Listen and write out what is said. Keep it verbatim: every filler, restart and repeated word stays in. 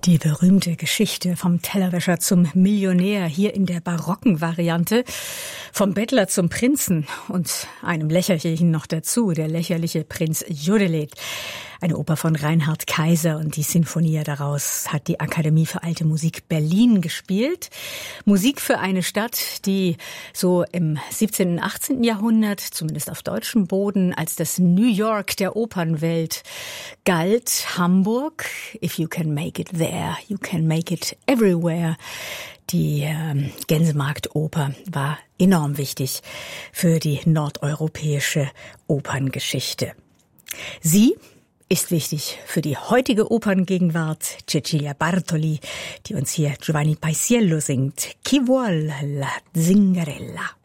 Die berühmte Geschichte vom Tellerwäscher zum Millionär, hier in der barocken Variante, vom Bettler zum Prinzen und einem Lächerlichen noch dazu, der lächerliche Prinz Jodelet. Eine Oper von Reinhard Kaiser und die Sinfonie daraus hat die Akademie für Alte Musik Berlin gespielt. Musik für eine Stadt, die so im siebzehnten und achtzehnten Jahrhundert, zumindest auf deutschem Boden, als das New York der Opernwelt galt. Hamburg, if you can make it there, you can make it everywhere. Die ähm, Gänsemarktoper war enorm wichtig für die nordeuropäische Operngeschichte. Sie ist wichtig für die heutige Operngegenwart. Cecilia Bartoli, die uns hier Giovanni Paisiello singt. Chi vuol la zingarella?